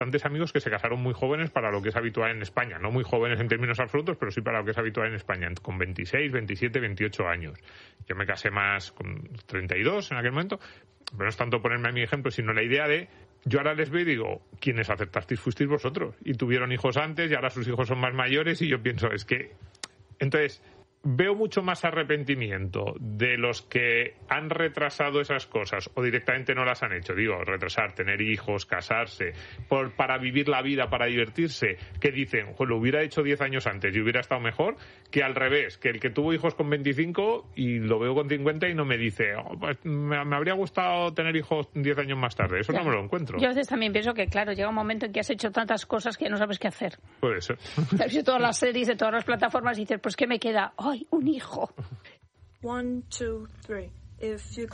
bastantes amigos que se casaron muy jóvenes para lo que es habitual en España. No muy jóvenes en términos absolutos, pero sí para lo que es habitual en España, con 26, 27, 28 años. Yo me casé más con 32 en aquel momento, pero no es tanto ponerme a mi ejemplo, sino la idea de, yo ahora les veo y digo, quienes aceptasteis fuisteis vosotros, y tuvieron hijos antes y ahora sus hijos son más mayores, y yo pienso, es que... Entonces, veo mucho más arrepentimiento de los que han retrasado esas cosas o directamente no las han hecho. Digo, retrasar, tener hijos, casarse, para vivir la vida, para divertirse, que dicen, lo hubiera hecho 10 años antes y hubiera estado mejor, que al revés, que el que tuvo hijos con 25 y lo veo con 50 y no me dice, pues me habría gustado tener hijos 10 años más tarde. Eso no me lo encuentro. Yo a veces también pienso que, claro, llega un momento en que has hecho tantas cosas que no sabes qué hacer. Puede ser. Has visto todas las series de todas las plataformas y dices, pues ¿qué me queda? ¡Ay, un hijo! 1, 2, 3. If you